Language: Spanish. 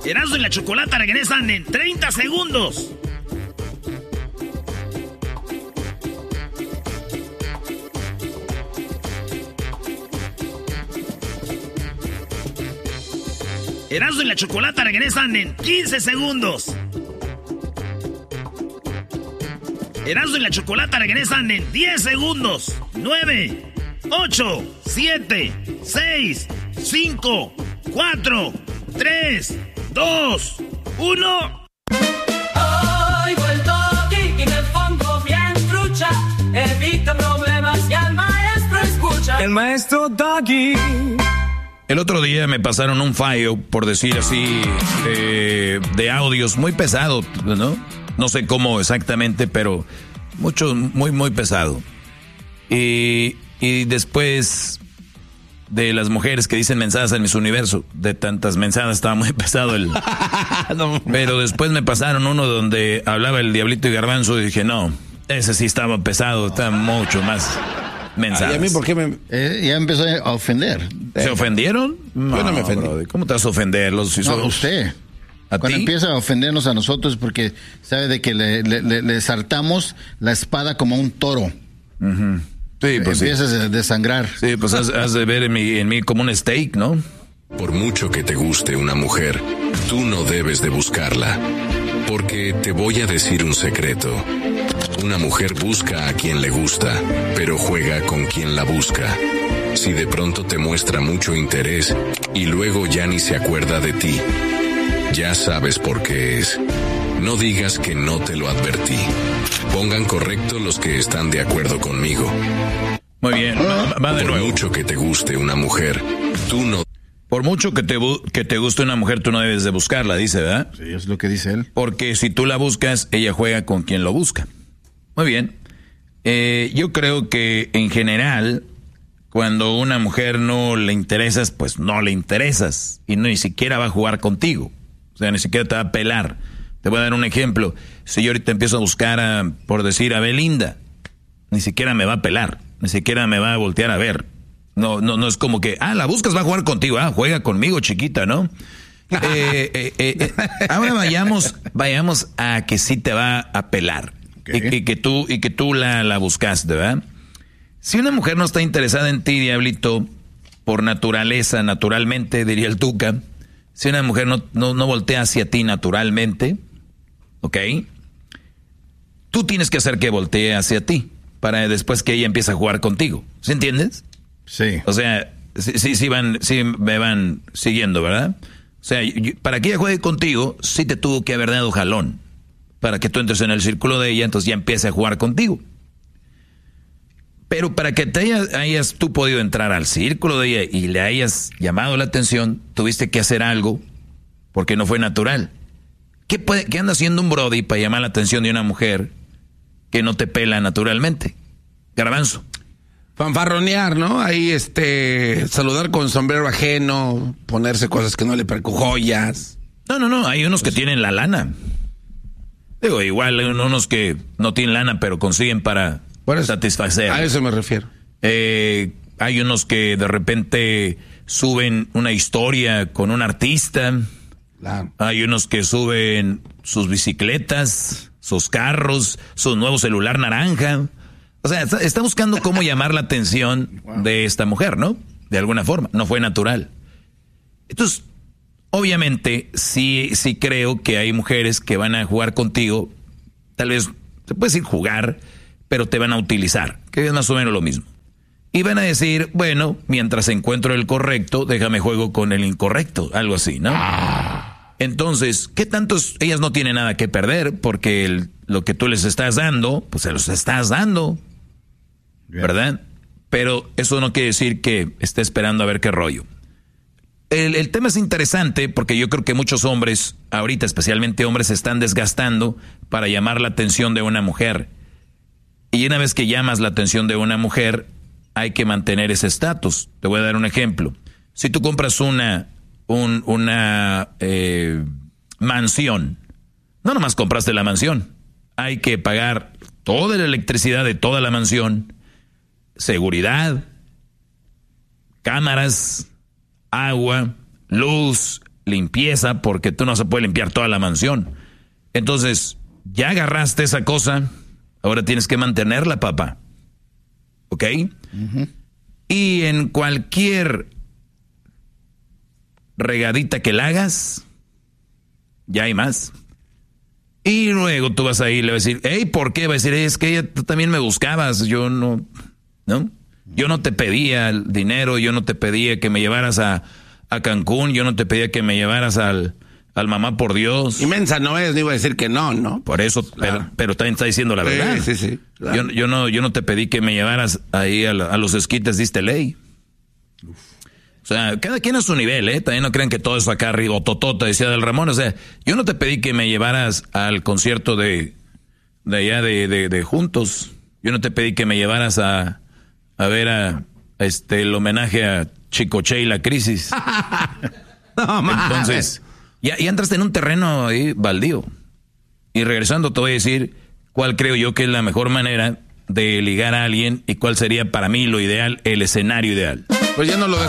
Erasmo y la Chocolata regresan en 30 segundos. Erasmo y la Chocolata regresan en 15 segundos. Erasmo y la Chocolata regresan en 10 segundos. 9, 8, 7, 6, 5, 4, 3, 2, 1. Oigo el doggy y me pongo bien trucha. Evita problemas y al maestro escucha. El maestro Doggy. El otro día me pasaron un file, por decir así, de audios muy pesado, ¿no? No sé cómo exactamente, pero muy pesado. Y después de las mujeres que dicen mensajes en Miss Universo, de tantas mensajes estaba muy pesado el... No. Pero después me pasaron uno donde hablaba el Diablito y Garbanzo y dije, no, ese sí estaba pesado, está mucho más... mensajes. ¿Y a mí por qué ya empezó a ofender? ¿Se ofendieron? Yo no me ofendí. Brother, ¿cómo te vas a ofender? No, usted. Cuando empieza a ofendernos a nosotros porque sabe de que le saltamos la espada como un toro. Uh-huh. Sí, pues empiezas a desangrar. Sí, pues has de ver en mí como un steak, ¿no? Por mucho que te guste una mujer, tú no debes de buscarla. Porque te voy a decir un secreto. Una mujer busca a quien le gusta, pero juega con quien la busca. Si de pronto te muestra mucho interés y luego ya ni se acuerda de ti, ya sabes por qué es. No digas que no te lo advertí. Pongan correcto los que están de acuerdo conmigo. Muy bien, va de nuevo. Por mucho que te guste una mujer, tú no... Por mucho que te guste una mujer, tú no debes de buscarla, dice, ¿verdad? Sí, es lo que dice él. Porque si tú la buscas, ella juega con quien lo busca. Muy bien. Yo creo que en general, cuando una mujer no le interesas, pues no le interesas. Y ni siquiera va a jugar contigo. O sea, ni siquiera te va a pelar. Te voy a dar un ejemplo. Si yo ahorita empiezo a buscar, por decir, a Belinda, ni siquiera me va a pelar. Ni siquiera me va a voltear a ver. No es como que, la buscas, va a jugar contigo, juega conmigo, chiquita, ¿no? Ahora vayamos a que sí te va a pelar. Okay. Y que tú la buscaste, ¿verdad? Si una mujer no está interesada en ti, Diablito, por naturaleza, naturalmente, diría el Tuca, si una mujer no voltea hacia ti naturalmente, ¿ok? Tú tienes que hacer que voltee hacia ti, para después que ella empiece a jugar contigo, ¿sí entiendes? Sí. O sea, sí me van siguiendo, ¿verdad? O sea, para que ella juegue contigo, sí te tuvo que haber dado jalón. Para que tú entres en el círculo de ella, entonces ya empiece a jugar contigo. Pero para que te hayas tú podido entrar al círculo de ella y le hayas llamado la atención, tuviste que hacer algo porque no fue natural. ¿Qué anda haciendo un brody para llamar la atención de una mujer que no te pela naturalmente? Garbanzo. Fanfarronear, ¿no? Ahí, saludar con sombrero ajeno, ponerse cosas que no le joyas. No, hay unos que tienen la lana. Digo, igual unos que no tienen lana, pero consiguen para satisfacer. A eso me refiero. Hay unos que de repente suben una historia con un artista. Claro. Hay unos que suben sus bicicletas, sus carros, su nuevo celular naranja. O sea, está buscando cómo llamar la atención de esta mujer, ¿no? De alguna forma, no fue natural. Entonces, obviamente, sí creo que hay mujeres que van a jugar contigo, tal vez, te puedes decir jugar, pero te van a utilizar, que es más o menos lo mismo. Y van a decir, bueno, mientras encuentro el correcto, déjame juego con el incorrecto, algo así, ¿no? Entonces, ¿qué tantos? Ellas no tienen nada que perder, porque lo que tú les estás dando, pues se los estás dando. ¿Verdad? Pero eso no quiere decir que esté esperando a ver qué rollo. El tema es interesante porque yo creo que muchos hombres, ahorita especialmente hombres, se están desgastando para llamar la atención de una mujer. Y una vez que llamas la atención de una mujer, hay que mantener ese estatus. Te voy a dar un ejemplo. Si tú compras una mansión, no nomás compraste la mansión, hay que pagar toda la electricidad de toda la mansión, seguridad, cámaras, agua, luz, limpieza porque tú no se puede limpiar toda la mansión. Entonces, ya agarraste esa cosa, ahora tienes que mantenerla, papá. ¿Ok? Uh-huh. Y en cualquier regadita que la hagas, ya hay más. Y luego tú vas a ir, le vas a decir, hey, ¿por qué? Va a decir, es que tú también me buscabas, yo no, yo no te pedía el dinero, yo no te pedía que me llevaras a Cancún, yo no te pedía que me llevaras al Mamá por Dios. Inmensa no es, ni iba a decir que no. Por eso, claro. pero también está diciendo la verdad. Sí, claro. Yo no te pedí que me llevaras ahí a los esquites de East LA. O sea, cada quien a su nivel, ¿eh? También no crean que todo eso acá arriba, o totota, decía Del Ramón. O sea, yo no te pedí que me llevaras al concierto de allá de Juntos. Yo no te pedí que me llevaras a ver el homenaje a Chicoche y la Crisis. No, entonces, ya entraste en un terreno ahí baldío. Y regresando te voy a decir cuál creo yo que es la mejor manera de ligar a alguien y cuál sería para mí lo ideal, el escenario ideal. Pues ya no lo